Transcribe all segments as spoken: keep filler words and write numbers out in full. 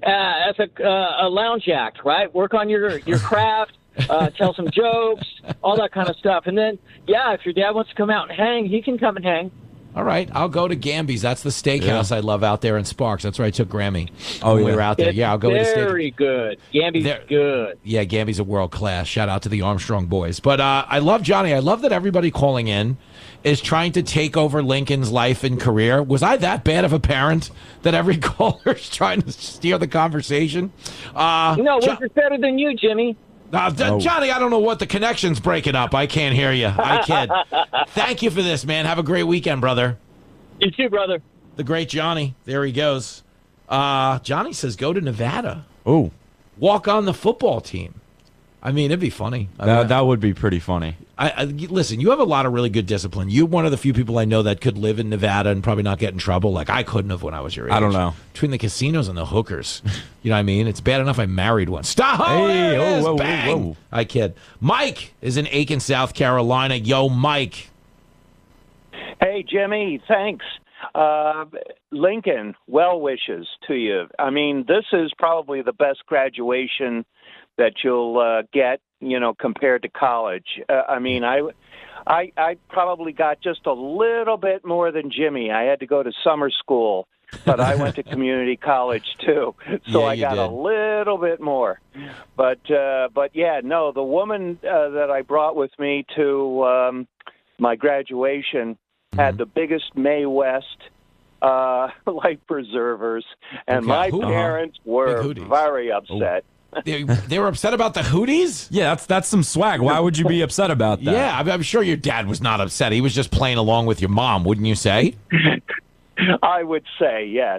uh, as a, uh, a lounge act, right? Work on your, your craft, uh, tell some jokes, all that kind of stuff. And then, yeah, if your dad wants to come out and hang, he can come and hang. All right, I'll go to Gamby's. That's the steakhouse yeah. I love out there in Sparks. That's where I took Grammy. Oh, when yeah. we were out there. It's yeah, I'll go to the steak. Very good. Gamby's They're, good. Yeah, Gamby's a world class. Shout out to the Armstrong boys. But uh, I love Johnny. I love that everybody calling in is trying to take over Lincoln's life and career. Was I that bad of a parent that every caller is trying to steer the conversation? Uh, no, jo- we're better than you, Jimmy. Uh, oh. Johnny, I don't know what the connection's breaking up. I can't hear you. I kid. Thank you for this, man. Have a great weekend, brother. You too, brother. The great Johnny. There he goes. Uh, Johnny says go to Nevada. Oh. Walk on the football team. I mean, it'd be funny. I that, mean, that would be pretty funny. I, I, listen, you have a lot of really good discipline. You're one of the few people I know that could live in Nevada and probably not get in trouble. Like, I couldn't have when I was your age. I don't know. Between the casinos and the hookers. You know what I mean? It's bad enough I married one. Stop! Oh, hey, oh, whoa, whoa, bang! whoa, whoa. I kid. Mike is in Aiken, South Carolina. Yo, Mike. Hey, Jimmy, thanks. Uh, Lincoln, well wishes to you. I mean, this is probably the best graduation that you'll uh, get, you know, compared to college. Uh, I mean, I, I, I probably got just a little bit more than Jimmy. I had to go to summer school, but I went to community college too, so yeah, I got did. a little bit more. But, uh, but yeah, no, the woman uh, that I brought with me to um, my graduation had the biggest Mae West uh, life preservers, and Okay. my Who- parents uh-huh. were Big hooties. very upset. They, they were upset about the Hooties? Yeah, that's that's some swag. Why would you be upset about that? Yeah, I'm, I'm sure your dad was not upset. He was just playing along with your mom, wouldn't you say? I would say yes.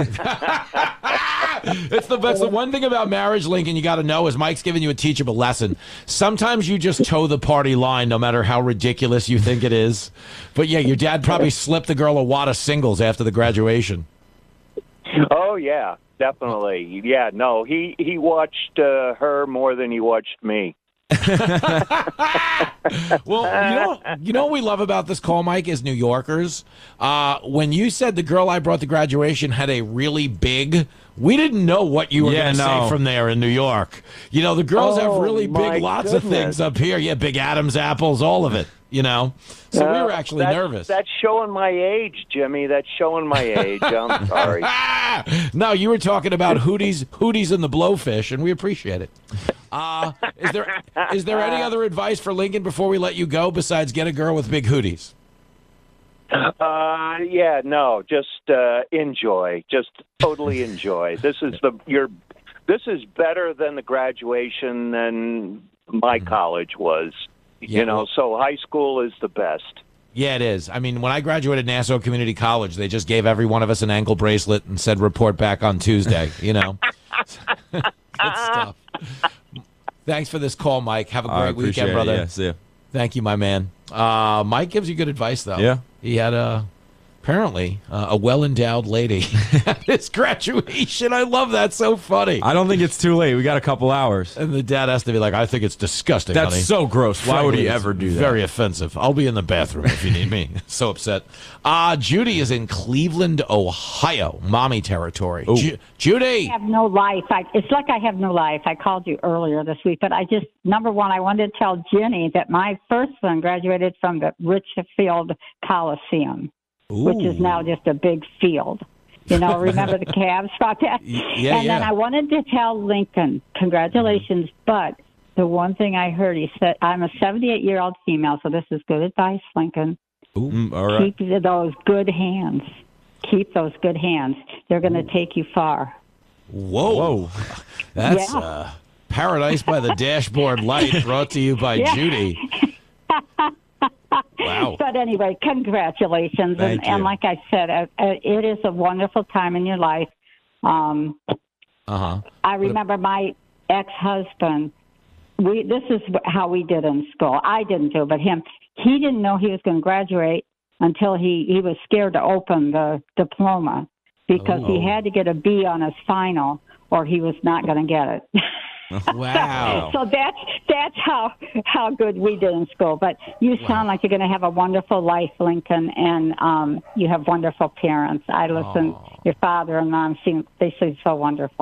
It's the best. The one thing about marriage, Lincoln, you got to know is Mike's giving you a teachable lesson. Sometimes you just toe the party line, no matter how ridiculous you think it is. But yeah, your dad probably slipped the girl a wad of singles after the graduation. Oh yeah, definitely. Yeah, no, he he watched uh, her more than he watched me. Well, you know, you know what we love about this call, Mike, is New Yorkers. Uh, when you said the girl I brought to graduation had a really big, we didn't know what you were Yeah, going to no. say from there in New York. You know, the girls have Oh, really my big, lots of goodness. things up here. Yeah, big Adam's apples, all of it. You know, so we Uh, were actually that's, nervous. That's showing my age, Jimmy. That's showing my age. I'm sorry. No, you were talking about Hooties, Hooties and the Blowfish, and we appreciate it. Uh, is there is there any other advice for Lincoln before we let you go besides get a girl with big hooties? Uh, yeah, no, just uh, enjoy. Just totally enjoy. This is the your. This is better than the graduation than my college was. Yeah, you know, well- so high school is the best. Yeah, it is. I mean, when I graduated Nassau Community College, they just gave every one of us an ankle bracelet and said report back on Tuesday, you know. Good stuff. Thanks for this call, Mike. Have a great I appreciate weekend, it. brother. Yeah, see ya. Thank you, my man. Uh, Mike gives you good advice, though. Yeah. He had a, apparently, uh, a well-endowed lady at his graduation. I love that. So funny. I don't think it's too late. We got a couple hours. And the dad has to be like, I think it's disgusting, That's honey. so gross. Why would he Frankly, ever it's do that? Very offensive. I'll be in the bathroom if you need me. So upset. Uh, Judy is in Cleveland, Ohio, mommy territory. Ju- Judy! I have no life. I, it's like I have no life. I called you earlier this week, but I just, number one, I wanted to tell Jenny that my first son graduated from the Richfield Coliseum, which is now just a big field. You know, remember the Cavs fought that? Yeah, and then yeah. I wanted to tell Lincoln, congratulations, but the one thing I heard, he said, I'm a seventy-eight-year-old female, so this is good advice, Lincoln. Mm, all right. Keep those good hands. Keep those good hands. They're going to take you far. Whoa. Whoa. That's Yeah. uh, Paradise by the Dashboard Light, brought to you by Yeah. Judy. Wow. But anyway, congratulations. Thank and, and you. like I said, uh, uh, it is a wonderful time in your life. Um, Uh-huh. I remember my ex-husband. We this is how we did in school. I didn't do, but him. He didn't know he was going to graduate until he he was scared to open the diploma because Oh. he had to get a B on his final or he was not going to get it. Wow. So that's that's how how good we did in school. But you sound like you're going to have a wonderful life, Lincoln, and um, you have wonderful parents. I listen. Aw. Your father and mom seem they seem so wonderful.